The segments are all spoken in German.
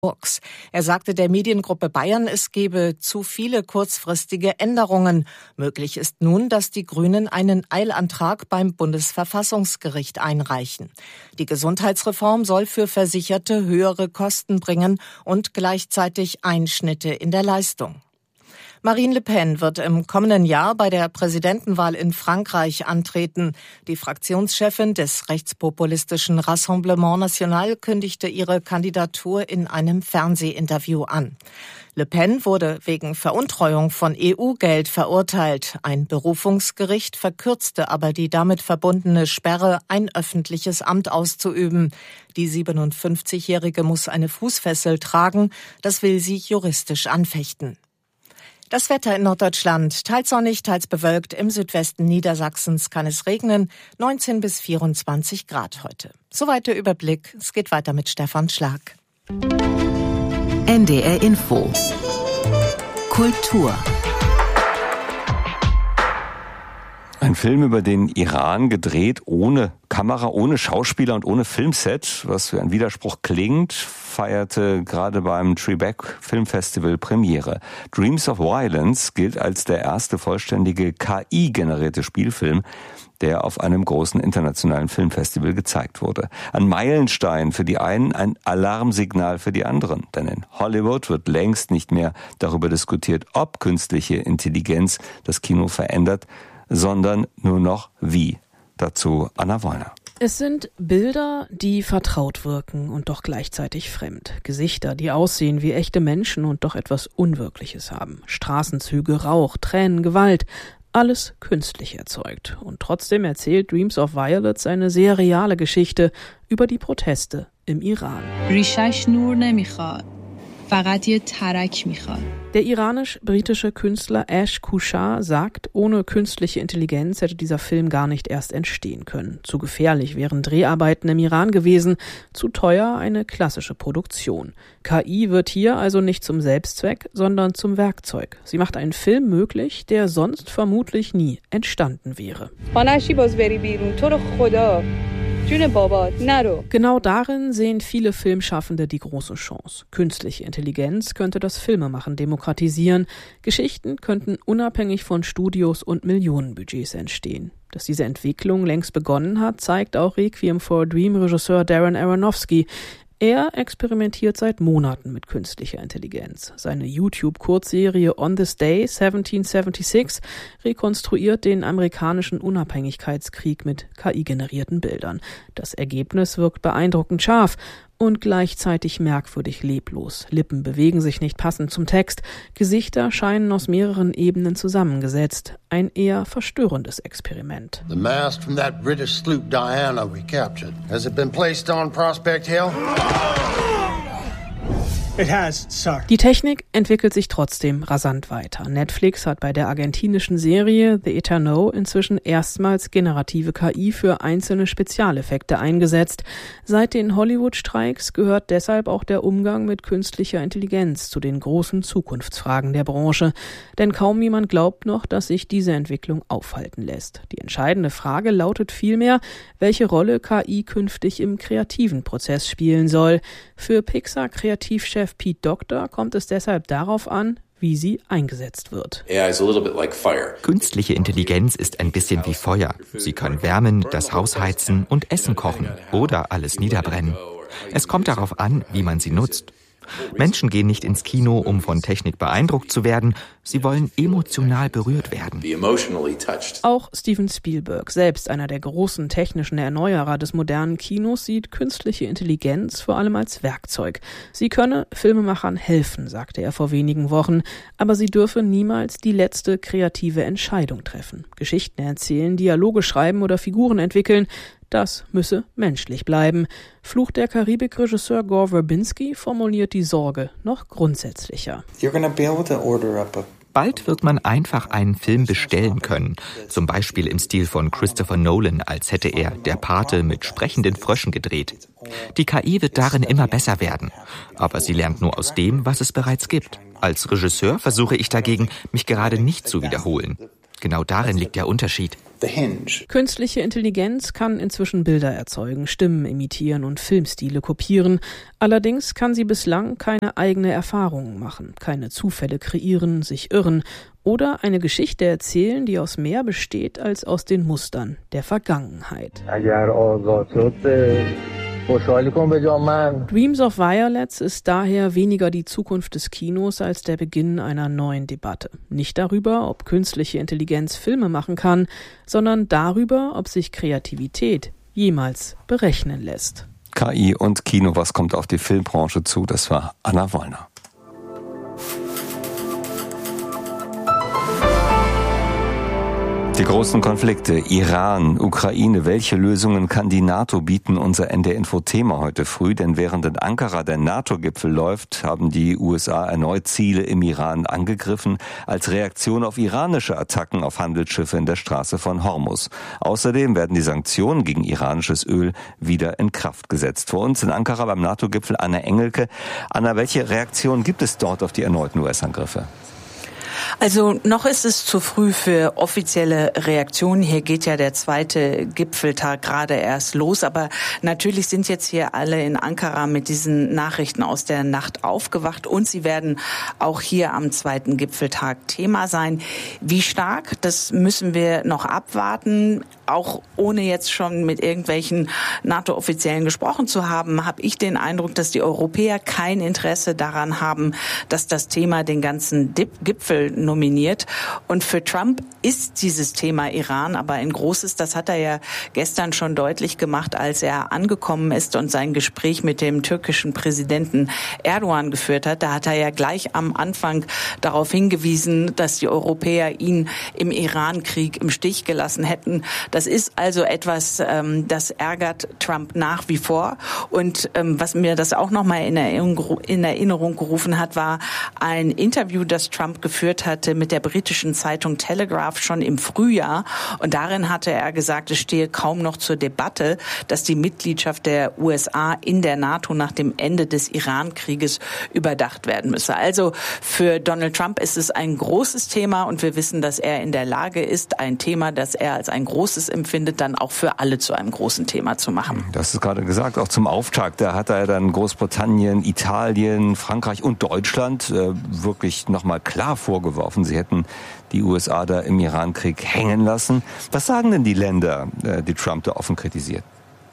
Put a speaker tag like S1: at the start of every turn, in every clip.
S1: Er sagte der Mediengruppe Bayern, es gebe zu viele kurzfristige Änderungen. Möglich ist nun, dass die Grünen einen Eilantrag beim Bundesverfassungsgericht einreichen. Die Gesundheitsreform soll für Versicherte höhere Kosten bringen und gleichzeitig Einschnitte in der Leistung. Marine Le Pen wird im kommenden Jahr bei der Präsidentenwahl in Frankreich antreten. Die Fraktionschefin des rechtspopulistischen Rassemblement National kündigte ihre Kandidatur in einem Fernsehinterview an. Le Pen wurde wegen Veruntreuung von EU-Geld verurteilt. Ein Berufungsgericht verkürzte aber die damit verbundene Sperre, ein öffentliches Amt auszuüben. Die 57-Jährige muss eine Fußfessel tragen. Das will sie juristisch anfechten. Das Wetter in Norddeutschland, teils sonnig, teils bewölkt. Im Südwesten Niedersachsens kann es regnen, 19 bis 24 Grad heute. Soweit der Überblick. Es geht weiter mit Stefan Schlag.
S2: NDR Info. Kultur.
S3: Ein Film über den Iran, gedreht ohne Kamera, ohne Schauspieler und ohne Filmset, was für ein Widerspruch klingt, feierte gerade beim Tribeca Filmfestival Premiere. Dreams of Violence gilt als der erste vollständige KI-generierte Spielfilm, der auf einem großen internationalen Filmfestival gezeigt wurde. Ein Meilenstein für die einen, ein Alarmsignal für die anderen. Denn in Hollywood wird längst nicht mehr darüber diskutiert, ob künstliche Intelligenz das Kino verändert, sondern nur noch wie. Dazu Anna Wollner.
S4: Es sind Bilder, die vertraut wirken und doch gleichzeitig fremd. Gesichter, die aussehen wie echte Menschen und doch etwas Unwirkliches haben. Straßenzüge, Rauch, Tränen, Gewalt. Alles künstlich erzeugt. Und trotzdem erzählt Dreams of Violence eine sehr reale Geschichte über die Proteste im Iran. Der iranisch-britische Künstler Ash Kushar sagt, ohne künstliche Intelligenz hätte dieser Film gar nicht erst entstehen können. Zu gefährlich wären Dreharbeiten im Iran gewesen, zu teuer eine klassische Produktion. KI wird hier also nicht zum Selbstzweck, sondern zum Werkzeug. Sie macht einen Film möglich, der sonst vermutlich nie entstanden wäre. Genau darin sehen viele Filmschaffende die große Chance. Künstliche Intelligenz könnte das Filmemachen demokratisieren. Geschichten könnten unabhängig von Studios und Millionenbudgets entstehen. Dass diese Entwicklung längst begonnen hat, zeigt auch Requiem for a Dream-Regisseur Darren Aronofsky. Er experimentiert seit Monaten mit künstlicher Intelligenz. Seine YouTube-Kurzserie On This Day 1776 rekonstruiert den amerikanischen Unabhängigkeitskrieg mit KI-generierten Bildern. Das Ergebnis wirkt beeindruckend scharf und gleichzeitig merkwürdig leblos. Lippen bewegen sich nicht passend zum Text. Gesichter scheinen aus mehreren Ebenen zusammengesetzt. Ein eher verstörendes Experiment.
S5: The mast from that British sloop Diana we captured. Has it been placed on Prospect Hill?
S4: It has, sir. Die Technik entwickelt sich trotzdem rasant weiter. Netflix hat bei der argentinischen Serie The Eterno inzwischen erstmals generative KI für einzelne Spezialeffekte eingesetzt. Seit den Hollywood-Streiks gehört deshalb auch der Umgang mit künstlicher Intelligenz zu den großen Zukunftsfragen der Branche. Denn kaum jemand glaubt noch, dass sich diese Entwicklung aufhalten lässt. Die entscheidende Frage lautet vielmehr, welche Rolle KI künftig im kreativen Prozess spielen soll. Für Pixar-Kreativchef Pete Docter kommt es deshalb darauf an, wie sie eingesetzt wird.
S6: Künstliche Intelligenz ist ein bisschen wie Feuer. Sie kann wärmen, das Haus heizen und Essen kochen oder alles niederbrennen. Es kommt darauf an, wie man sie nutzt. Menschen gehen nicht ins Kino, um von Technik beeindruckt zu werden. Sie wollen emotional berührt werden.
S4: Auch Steven Spielberg, selbst einer der großen technischen Erneuerer des modernen Kinos, sieht künstliche Intelligenz vor allem als Werkzeug. Sie könne Filmemachern helfen, sagte er vor wenigen Wochen, aber sie dürfe niemals die letzte kreative Entscheidung treffen. Geschichten erzählen, Dialoge schreiben oder Figuren entwickeln, das müsse menschlich bleiben. Fluch der Karibik-Regisseur Gore Verbinski formuliert die Sorge noch grundsätzlicher.
S6: Bald wird man einfach einen Film bestellen können. Zum Beispiel im Stil von Christopher Nolan, als hätte er Der Pate mit sprechenden Fröschen gedreht. Die KI wird darin immer besser werden. Aber sie lernt nur aus dem, was es bereits gibt. Als Regisseur versuche ich dagegen, mich gerade nicht zu wiederholen. Genau darin liegt der Unterschied.
S4: Künstliche Intelligenz kann inzwischen Bilder erzeugen, Stimmen imitieren und Filmstile kopieren. Allerdings kann sie bislang keine eigene Erfahrungen machen, keine Zufälle kreieren, sich irren oder eine Geschichte erzählen, die aus mehr besteht als aus den Mustern der Vergangenheit. Dreams of Violets ist daher weniger die Zukunft des Kinos als der Beginn einer neuen Debatte. Nicht darüber, ob künstliche Intelligenz Filme machen kann, sondern darüber, ob sich Kreativität jemals berechnen lässt.
S3: KI und Kino, was kommt auf die Filmbranche zu? Das war Anna Wollner. Die großen Konflikte, Iran, Ukraine, welche Lösungen kann die NATO bieten? Unser NDR-Info-Thema heute früh, denn während in Ankara der NATO-Gipfel läuft, haben die USA erneut Ziele im Iran angegriffen, als Reaktion auf iranische Attacken auf Handelsschiffe in der Straße von Hormuz. Außerdem werden die Sanktionen gegen iranisches Öl wieder in Kraft gesetzt. Vor uns in Ankara beim NATO-Gipfel Anna Engelke. Anna, welche Reaktion gibt es dort auf die erneuten US-Angriffe?
S2: Also noch ist es zu früh für offizielle Reaktionen. Hier geht ja der zweite Gipfeltag gerade erst los. Aber natürlich sind jetzt hier alle in Ankara mit diesen Nachrichten aus der Nacht aufgewacht. Und sie werden auch hier am zweiten Gipfeltag Thema sein. Wie stark, das müssen wir noch abwarten. Auch ohne jetzt schon mit irgendwelchen NATO-Offiziellen gesprochen zu haben, habe ich den Eindruck, dass die Europäer kein Interesse daran haben, dass das Thema den ganzen Gipfel nominiert. Und für Trump ist dieses Thema Iran aber ein großes. Das hat er ja gestern schon deutlich gemacht, als er angekommen ist und sein Gespräch mit dem türkischen Präsidenten Erdogan geführt hat. Da hat er ja gleich am Anfang darauf hingewiesen, dass die Europäer ihn im Iran-Krieg im Stich gelassen hätten. Das ist also etwas, das ärgert Trump nach wie vor. Und was mir das auch nochmal in Erinnerung gerufen hat, war ein Interview, das Trump geführt hatte mit der britischen Zeitung Telegraph schon im Frühjahr. Und darin hatte er gesagt, es stehe kaum noch zur Debatte, dass die Mitgliedschaft der USA in der NATO nach dem Ende des Iran-Krieges überdacht werden müsse. Also für Donald Trump ist es ein großes Thema und wir wissen, dass er in der Lage ist, ein Thema, das er als ein großes empfindet, dann auch für alle zu einem großen Thema zu machen.
S3: Du hast es gerade gesagt, auch zum Auftakt, da hat er dann Großbritannien, Italien, Frankreich und Deutschland wirklich nochmal klar vorgeworfen, sie hätten die USA da im Iran-Krieg hängen lassen. Was sagen denn die Länder, die Trump da offen kritisiert?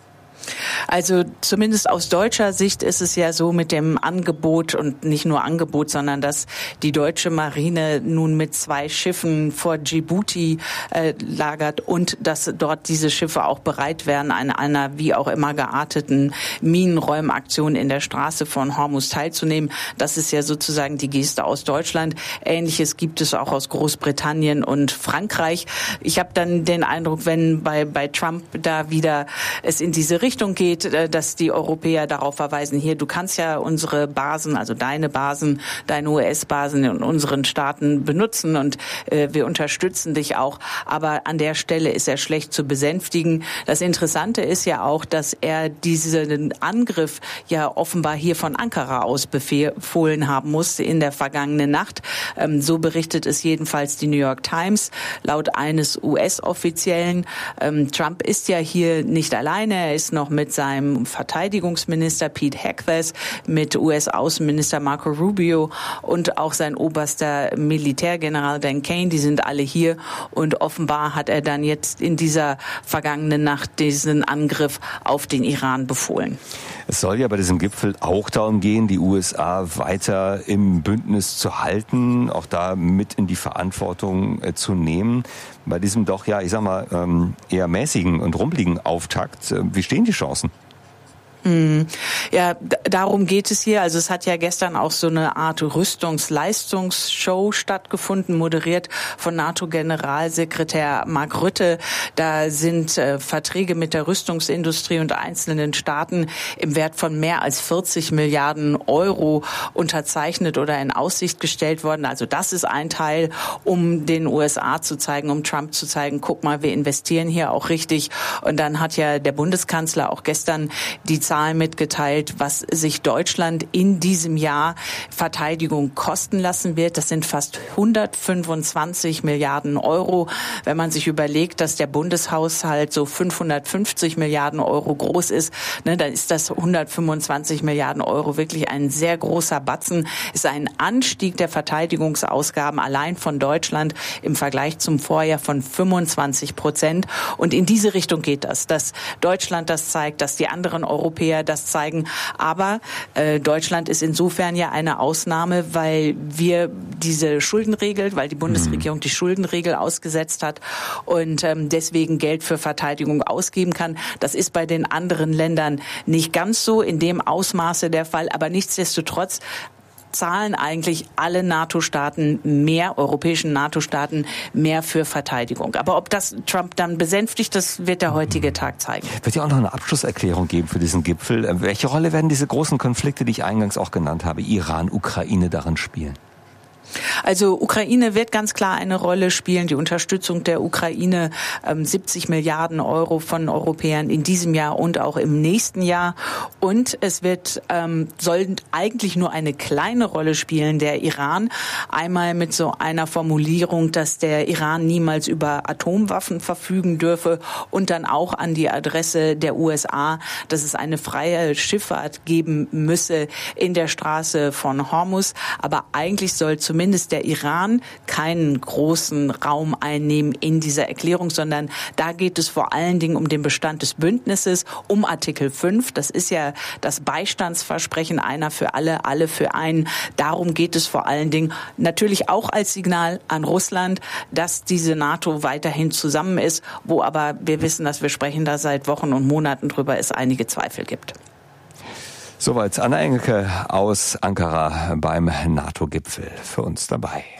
S2: Also zumindest aus deutscher Sicht ist es ja so mit dem Angebot und nicht nur Angebot, sondern dass die deutsche Marine nun mit 2 Schiffen vor Djibouti lagert und dass dort diese Schiffe auch bereit wären, an einer wie auch immer gearteten Minenräumaktion in der Straße von Hormuz teilzunehmen. Das ist ja sozusagen die Geste aus Deutschland. Ähnliches gibt es auch aus Großbritannien und Frankreich. Ich habe dann den Eindruck, wenn bei Trump da wieder es in diese Richtung geht, dass die Europäer darauf verweisen, hier, du kannst ja unsere Basen, also deine Basen, deine US-Basen in unseren Staaten benutzen und wir unterstützen dich auch, aber an der Stelle ist er schlecht zu besänftigen. Das Interessante ist ja auch, dass er diesen Angriff ja offenbar hier von Ankara aus befohlen haben muss in der vergangenen Nacht. So berichtet es jedenfalls die New York Times, laut eines US-Offiziellen. Trump ist ja hier nicht alleine, er ist noch mit seinem Verteidigungsminister Pete Hegseth, mit US-Außenminister Marco Rubio und auch sein oberster Militärgeneral Dan Kane, die sind alle hier und offenbar hat er dann jetzt in dieser vergangenen Nacht diesen Angriff auf den Iran befohlen.
S3: Es soll ja bei diesem Gipfel auch darum gehen, die USA weiter im Bündnis zu halten, auch da mit in die Verantwortung zu nehmen. Bei diesem doch, ja, ich sag mal, eher mäßigen und rumpeligen Auftakt, wie stehen die Chancen?
S2: Ja, darum geht es hier. Also es hat ja gestern auch so eine Art Rüstungsleistungsshow stattgefunden, moderiert von NATO-Generalsekretär Mark Rutte. Da sind Verträge mit der Rüstungsindustrie und einzelnen Staaten im Wert von mehr als 40 Milliarden Euro unterzeichnet oder in Aussicht gestellt worden. Also das ist ein Teil, um den USA zu zeigen, um Trump zu zeigen, guck mal, wir investieren hier auch richtig. Und dann hat ja der Bundeskanzler auch gestern die Zahl Zahl mitgeteilt, was sich Deutschland in diesem Jahr Verteidigung kosten lassen wird. Das sind fast 125 Milliarden Euro. Wenn man sich überlegt, dass der Bundeshaushalt so 550 Milliarden Euro groß ist, dann ist das 125 Milliarden Euro wirklich ein sehr großer Batzen. Ist ein Anstieg der Verteidigungsausgaben allein von Deutschland im Vergleich zum Vorjahr von 25%. Und in diese Richtung geht das, dass Deutschland das zeigt, dass die anderen Europäer das zeigen. Aber Deutschland ist insofern ja eine Ausnahme, weil wir diese Schuldenregel, weil die Bundesregierung die Schuldenregel ausgesetzt hat und deswegen Geld für Verteidigung ausgeben kann. Das ist bei den anderen Ländern nicht ganz so in dem Ausmaße der Fall, aber nichtsdestotrotz zahlen eigentlich alle NATO-Staaten mehr, europäischen NATO-Staaten mehr für Verteidigung. Aber ob das Trump dann besänftigt, das wird der heutige Tag zeigen.
S3: Wird ja auch noch eine Abschlusserklärung geben für diesen Gipfel. Welche Rolle werden diese großen Konflikte, die ich eingangs auch genannt habe, Iran, Ukraine, darin spielen?
S2: Also Ukraine wird ganz klar eine Rolle spielen. Die Unterstützung der Ukraine, 70 Milliarden Euro von Europäern in diesem Jahr und auch im nächsten Jahr. Und es soll eigentlich nur eine kleine Rolle spielen, der Iran. Einmal mit so einer Formulierung, dass der Iran niemals über Atomwaffen verfügen dürfe und dann auch an die Adresse der USA, dass es eine freie Schifffahrt geben müsse in der Straße von Hormuz. Aber eigentlich soll zumindest der Iran keinen großen Raum einnehmen in dieser Erklärung, sondern da geht es vor allen Dingen um den Bestand des Bündnisses, um Artikel 5. Das ist ja das Beistandsversprechen, einer für alle, alle für einen. Darum geht es vor allen Dingen natürlich auch als Signal an Russland, dass diese NATO weiterhin zusammen ist, wo aber wir wissen, dass wir sprechen da seit Wochen und Monaten drüber, es einige Zweifel gibt.
S3: Soweit Anna Engelke aus Ankara beim NATO-Gipfel für uns dabei.